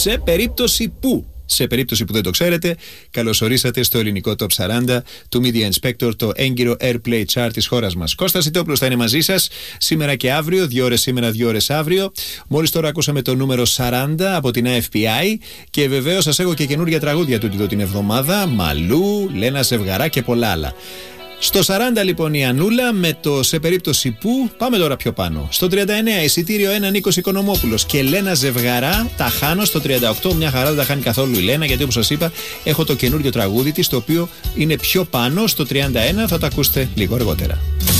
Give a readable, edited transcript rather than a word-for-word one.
Σε περίπτωση που. Σε περίπτωση που δεν το ξέρετε, καλώς ορίσατε στο ελληνικό Top 40 του Media Inspector, το έγκυρο Airplay Chart της χώρας μας. Κώστας Ιτόπουλος θα είναι μαζί σας σήμερα και αύριο, 2 ώρες σήμερα, 2 ώρες αύριο. Μόλις τώρα ακούσαμε το νούμερο 40 από την AFPI και βεβαίως σας έχω και καινούργια τραγούδια του την εβδομάδα. Μαλού, Λένα Ζευγαρά και πολλά άλλα. Στο 40 λοιπόν η Ανούλα με το σε περίπτωση που. Πάμε τώρα πιο πάνω. Στο 39 εισιτήριο 1 Νίκος Οικονομόπουλος και Λένα Ζευγαρά. Τα χάνω στο 38. Μια χαρά δεν τα χάνει καθόλου η Λένα, γιατί όπως σας είπα έχω το καινούριο τραγούδι της, το οποίο είναι πιο πάνω. Στο 31 θα το ακούσετε λίγο αργότερα.